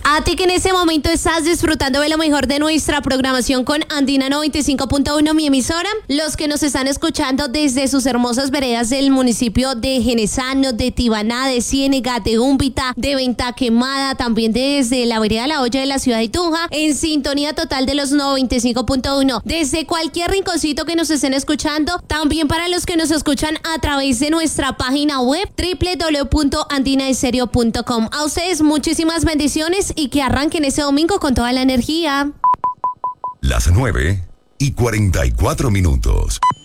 A ti que en este momento estás disfrutando de lo mejor de nuestra programación con Andina 95.1, mi emisora. Los que nos están escuchando desde sus hermosas veredas del municipio de Genesano, de Tibaná, de Ciénega, de Úmbita, de Venta Quemada, también desde la vereda La Olla de la ciudad de Tunja, en sintonía total de los 95.1. Desde cualquier rinconcito que nos estén escuchando, también para los que nos escuchan a través de nuestra página web www.andinaestereo.com. A ustedes muchísimas bendiciones y que arranquen ese domingo con toda la energía. Las 9:44.